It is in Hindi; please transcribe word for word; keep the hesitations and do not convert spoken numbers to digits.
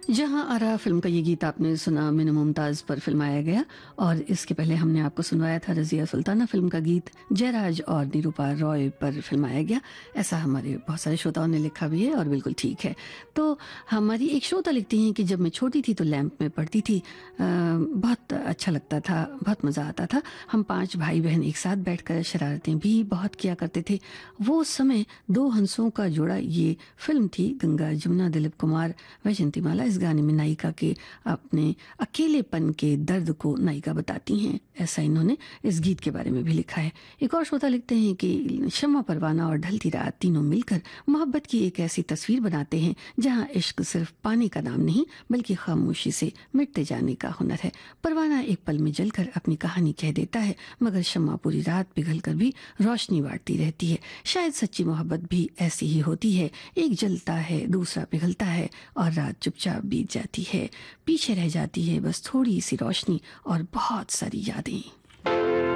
जहां आरा फिल्म का ये गीत आपने सुना, मीनू मुमताज पर फिल्माया गया। और इसके पहले हमने आपको सुनवाया था रजिया सुल्ताना फिल्म का गीत जयराज और निरूपा रॉय पर फिल्माया गया। ऐसा हमारे बहुत सारे श्रोताओं ने लिखा भी है और बिल्कुल ठीक है। तो हमारी एक श्रोता लिखती हैं कि जब मैं छोटी थी तो लैंप में पढ़ती थी, आ, बहुत अच्छा लगता था, बहुत मज़ा आता था। हम पांच भाई बहन एक साथ बैठकर शरारतें भी बहुत किया करते थे। वो समय दो हंसों का जोड़ा ये फिल्म थी। गंगा जमुना, दिलीप कुमार, वैजयंती माला इस गाने में नायिका के अपने अकेलेपन के दर्द को नायिका बताती हैं। ऐसा इन्होंने इस गीत के बारे में भी लिखा है। एक और श्रोता लिखते हैं कि शम्मा, परवाना और ढलती रात तीनों मिलकर मोहब्बत की एक ऐसी तस्वीर बनाते हैं जहां इश्क सिर्फ पाने का नाम नहीं बल्कि खामोशी से मिटते जाने का हुनर है। परवाना एक पल में जलकर अपनी कहानी कह देता है, मगर शम्मा पूरी रात पिघल कर भी रोशनी बांटती रहती है। शायद सच्ची मोहब्बत भी ऐसी ही होती है, एक जलता है, दूसरा पिघलता है और रात चुपचाप बीत जाती है। पीछे रह जाती है बस थोड़ी सी रोशनी और बहुत सारी यादें।